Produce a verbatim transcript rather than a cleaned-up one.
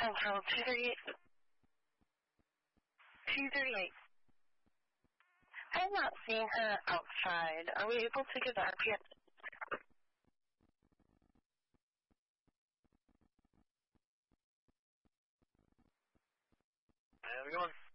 Oh, hell, two thirty-eight. two thirty-eight. I'm not seeing her outside. Are we able to get the R P S? How's it going?